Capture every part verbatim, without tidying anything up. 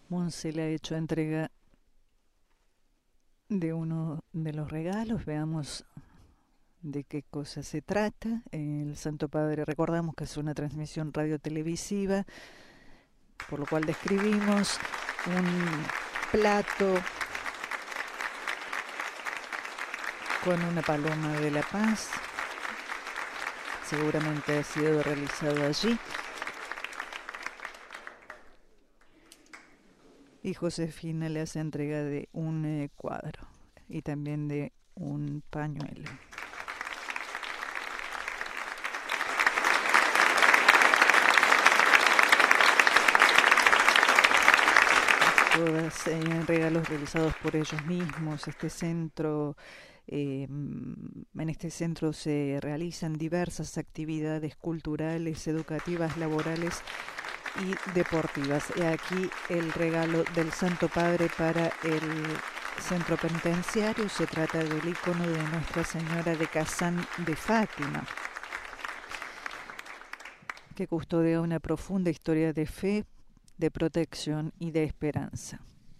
Monse le ha hecho entrega de uno de los regalos. Veamos de qué cosa se trata. El Santo Padre, recordamos que es una transmisión radiotelevisiva, por lo cual describimos un plato con una paloma de la paz. Seguramente ha sido realizado allí. Y Josefina le hace entrega de un eh, cuadro y también de un pañuelo. Todas eh, regalos realizados por ellos mismos. Este centro, eh, en este centro se realizan diversas actividades culturales, educativas, laborales y deportivas. Y aquí el regalo del Santo Padre para el centro penitenciario. Se trata del icono de Nuestra Señora de Kazán de Fátima, que custodia una profunda historia de fe, de protección y de esperanza.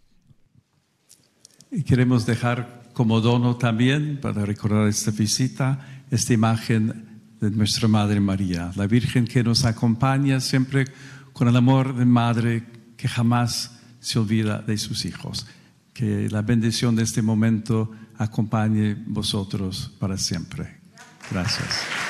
Y queremos dejar como dono también, para recordar esta visita, esta imagen de nuestra Madre María, la Virgen que nos acompaña siempre con el amor de madre que jamás se olvida de sus hijos. Que la bendición de este momento acompañe vosotros para siempre. Gracias.